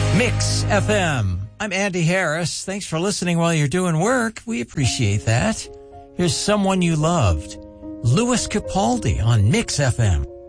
Mix FM. I'm Andy Harris. Thanks for listening while you're doing work. We appreciate that. Here's Someone You Loved. Louis Capaldi on Mix FM.